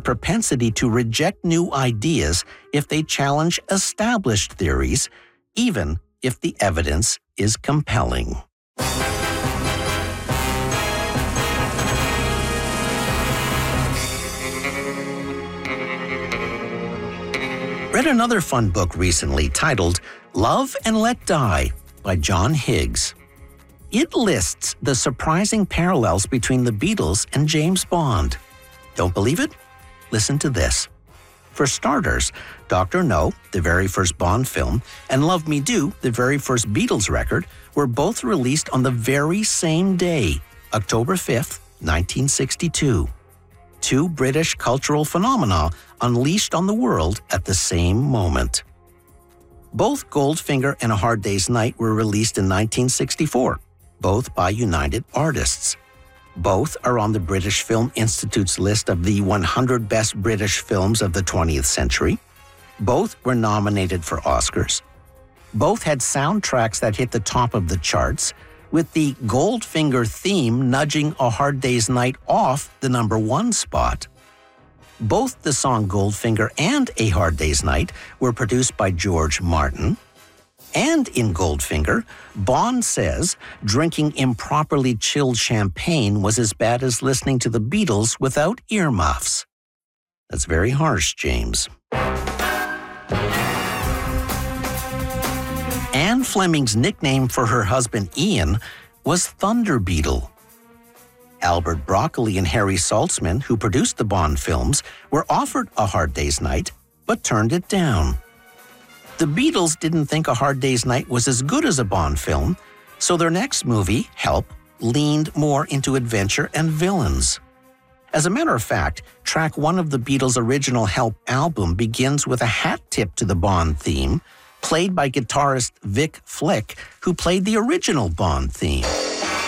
propensity to reject new ideas if they challenge established theories, even if the evidence is compelling. Read another fun book recently titled Love and Let Die by John Higgs. It lists the surprising parallels between the Beatles and James Bond. Don't believe it? Listen to this. For starters, Dr. No, the very first Bond film, and Love Me Do, the very first Beatles record, were both released on the very same day, October 5th, 1962. Two British cultural phenomena unleashed on the world at the same moment. Both Goldfinger and A Hard Day's Night were released in 1964, both by United Artists. Both are on the British Film Institute's list of the 100 best British films of the 20th century. Both were nominated for Oscars. Both had soundtracks that hit the top of the charts, with the Goldfinger theme nudging A Hard Day's Night off the #1 spot. Both the song Goldfinger and A Hard Day's Night were produced by George Martin. And in Goldfinger, Bond says drinking improperly chilled champagne was as bad as listening to the Beatles without earmuffs. That's very harsh, James. Anne Fleming's nickname for her husband Ian was Thunder Beetle. Albert Broccoli and Harry Saltzman, who produced the Bond films, were offered A Hard Day's Night, but turned it down. The Beatles didn't think A Hard Day's Night was as good as a Bond film, so their next movie, Help, leaned more into adventure and villains. As a matter of fact, track 1 of the Beatles' original Help album begins with a hat tip to the Bond theme, played by guitarist Vic Flick, who played the original Bond theme.